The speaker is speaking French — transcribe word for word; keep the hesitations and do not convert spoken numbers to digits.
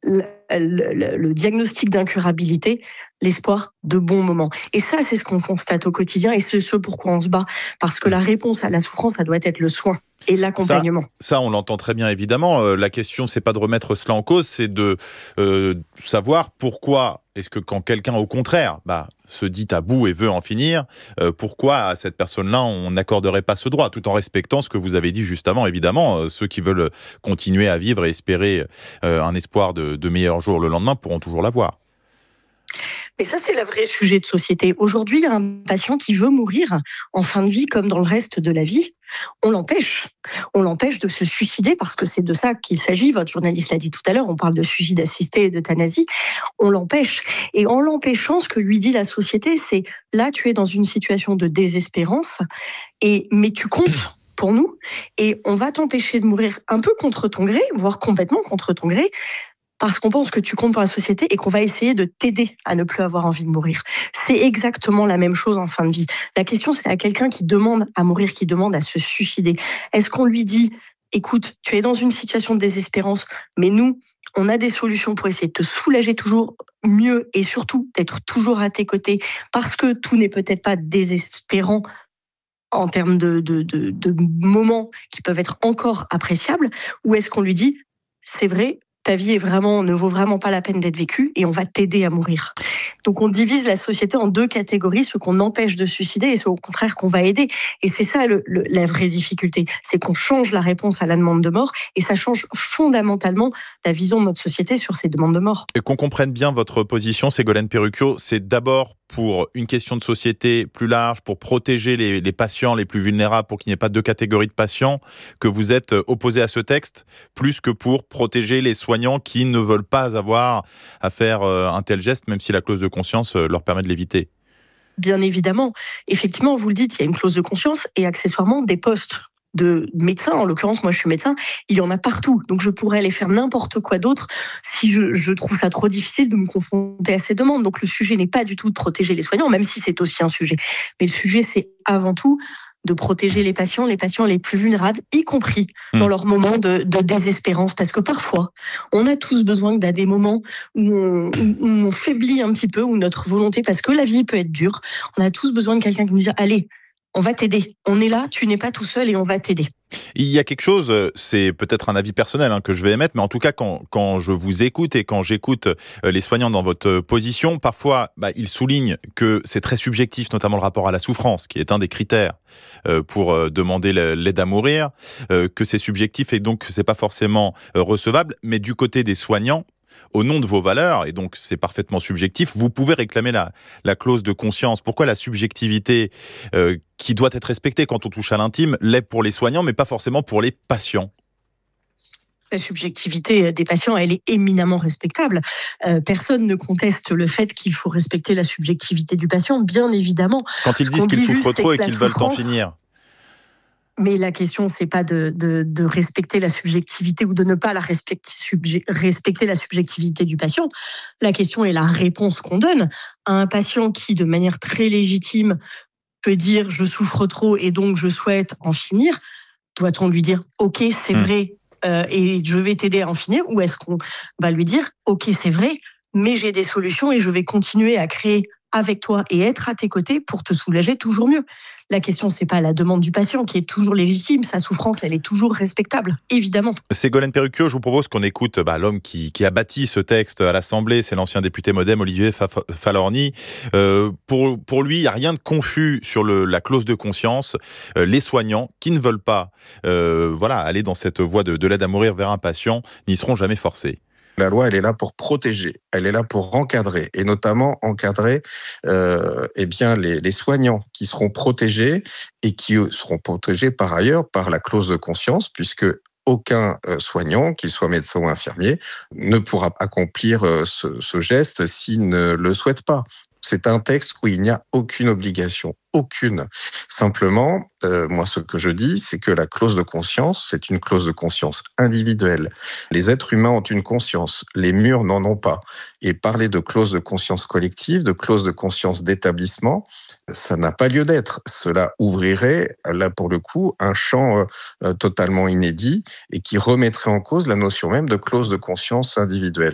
le, le, le diagnostic d'incurabilité, l'espoir de bons moments. Et ça, c'est ce qu'on constate au quotidien et c'est ce pourquoi on se bat. Parce que la réponse à la souffrance, ça doit être le soin et l'accompagnement. Ça, ça on l'entend très bien, évidemment. Euh, la question, c'est pas de remettre cela en cause, c'est de euh, savoir pourquoi est-ce que quand quelqu'un, au contraire, bah, se dit à bout et veut en finir, euh, pourquoi à cette personne-là, on n'accorderait pas ce droit, tout en respectant ce que vous avez dit juste avant, évidemment. Euh, ceux qui veulent continuer à vivre et espérer euh, un espoir de, de meilleurs jours le lendemain pourront toujours l'avoir. Mais ça, c'est le vrai sujet de société. Aujourd'hui, il y a un patient qui veut mourir en fin de vie, comme dans le reste de la vie. On l'empêche. On l'empêche de se suicider parce que c'est de ça qu'il s'agit. Votre journaliste l'a dit tout à l'heure, on parle de suicide assisté et d'euthanasie. On l'empêche. Et en l'empêchant, ce que lui dit la société, c'est là, tu es dans une situation de désespérance, et, mais tu comptes pour nous et on va t'empêcher de mourir un peu contre ton gré, voire complètement contre ton gré, parce qu'on pense que tu comptes pour la société et qu'on va essayer de t'aider à ne plus avoir envie de mourir. C'est exactement la même chose en fin de vie. La question, c'est à quelqu'un qui demande à mourir, qui demande à se suicider. Est-ce qu'on lui dit, écoute, tu es dans une situation de désespérance, mais nous, on a des solutions pour essayer de te soulager toujours mieux et surtout d'être toujours à tes côtés, parce que tout n'est peut-être pas désespérant en termes de, de, de, de moments qui peuvent être encore appréciables, ou est-ce qu'on lui dit, c'est vrai, ta vie est vraiment, ne vaut vraiment pas la peine d'être vécue et on va t'aider à mourir. Donc on divise la société en deux catégories, ceux qu'on empêche de se suicider et ceux au contraire qu'on va aider. Et c'est ça le, le, la vraie difficulté, c'est qu'on change la réponse à la demande de mort et ça change fondamentalement la vision de notre société sur ces demandes de mort. Et qu'on comprenne bien votre position, Ségolène Perruchio, c'est d'abord pour une question de société plus large, pour protéger les, les patients les plus vulnérables, pour qu'il n'y ait pas deux catégories de patients, que vous êtes opposé à ce texte, plus que pour protéger les soignants qui ne veulent pas avoir à faire un tel geste, même si la clause de conscience leur permet de l'éviter. Bien évidemment. Effectivement, vous le dites, il y a une clause de conscience et accessoirement des postes de médecins, en l'occurrence, moi je suis médecin, il y en a partout. Donc je pourrais aller faire n'importe quoi d'autre si je, je trouve ça trop difficile de me confronter à ces demandes. Donc le sujet n'est pas du tout de protéger les soignants, même si c'est aussi un sujet. Mais le sujet, c'est avant tout de protéger les patients, les patients les plus vulnérables, y compris dans leurs moments de, de désespérance. Parce que parfois, on a tous besoin d'un des moments où on, où on faiblit un petit peu, où notre volonté, parce que la vie peut être dure, on a tous besoin de quelqu'un qui nous dit « Allez, on va t'aider. On est là, tu n'es pas tout seul et on va t'aider. » Il y a quelque chose, c'est peut-être un avis personnel hein, que je vais émettre, mais en tout cas, quand, quand je vous écoute et quand j'écoute les soignants dans votre position, parfois, bah, ils soulignent que c'est très subjectif, notamment le rapport à la souffrance, qui est un des critères euh, pour euh, demander l'aide à mourir, euh, que c'est subjectif et donc que c'est pas forcément euh, recevable. Mais du côté des soignants, au nom de vos valeurs, et donc c'est parfaitement subjectif, vous pouvez réclamer la, la clause de conscience. Pourquoi la subjectivité euh, qui doit être respectée quand on touche à l'intime l'est pour les soignants, mais pas forcément pour les patients? La subjectivité des patients, elle est éminemment respectable. Euh, personne ne conteste le fait qu'il faut respecter la subjectivité du patient, bien évidemment. Quand ils disent qu'ils souffrent trop et qu'ils veulent en finir. Mais la question, c'est pas de, de, de respecter la subjectivité ou de ne pas la respecter, subje, respecter la subjectivité du patient. La question est la réponse qu'on donne à un patient qui, de manière très légitime, peut dire « je souffre trop et donc je souhaite en finir ». Doit-on lui dire « ok, c'est vrai euh, et je vais t'aider à en finir » ou est-ce qu'on va lui dire « ok, c'est vrai, mais j'ai des solutions et je vais continuer à créer avec toi et être à tes côtés pour te soulager toujours mieux ». La question, c'est pas la demande du patient qui est toujours légitime. Sa souffrance, elle est toujours respectable, évidemment. Ségolène Perruchio, je vous propose qu'on écoute bah, l'homme qui, qui a bâti ce texte à l'Assemblée. C'est l'ancien député Modem, Olivier Falorni. Euh, pour, pour lui, il n'y a rien de confus sur le, la clause de conscience. Euh, les soignants qui ne veulent pas euh, voilà, aller dans cette voie de, de l'aide à mourir vers un patient n'y seront jamais forcés. La loi, elle est là pour protéger, elle est là pour encadrer, et notamment encadrer euh, eh bien les, les soignants qui seront protégés et qui eux, seront protégés par ailleurs par la clause de conscience, puisque aucun soignant, qu'il soit médecin ou infirmier, ne pourra accomplir ce, ce geste s'il ne le souhaite pas. C'est un texte où il n'y a aucune obligation, aucune. Simplement, euh, moi, ce que je dis, c'est que la clause de conscience, c'est une clause de conscience individuelle. Les êtres humains ont une conscience, les murs n'en ont pas. Et parler de clause de conscience collective, de clause de conscience d'établissement, ça n'a pas lieu d'être. Cela ouvrirait, là pour le coup, un champ euh, totalement inédit et qui remettrait en cause la notion même de clause de conscience individuelle.